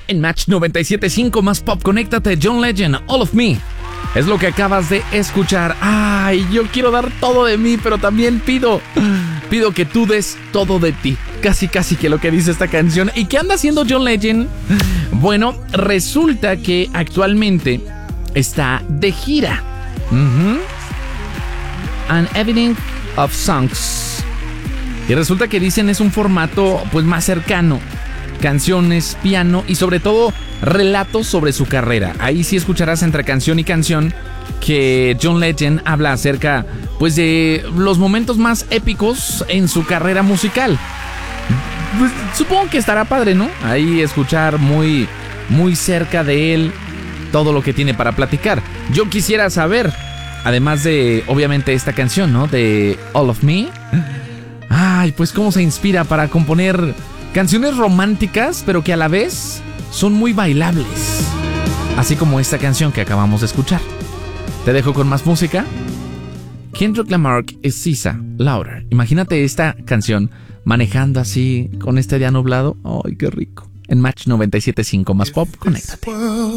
En Match 97.5 más pop, conéctate. John Legend, All of Me. Es lo que acabas de escuchar. Ay, yo quiero dar todo de mí, pero también pido que tú des todo de ti. Casi que lo que dice esta canción. ¿Y qué anda haciendo John Legend? Bueno, resulta que actualmente está de gira. An Evening of Songs. Y resulta que dicen es un formato pues más cercano. Canciones, piano y sobre todo relatos sobre su carrera. Ahí sí escucharás entre canción y canción que John Legend habla acerca pues de los momentos más épicos en su carrera musical. Pues, supongo que estará padre, ¿no? Ahí escuchar muy cerca de él todo lo que tiene para platicar. Yo quisiera saber, además de obviamente esta canción, ¿no? De All of Me. Ay, pues cómo se inspira para componer canciones románticas, pero que a la vez son muy bailables. Así como esta canción que acabamos de escuchar. Te dejo con más música. Kendrick Lamar es SZA, Louder. Imagínate esta canción manejando así con este día nublado. Ay, qué rico. En Match 97.5 más pop, conéctate.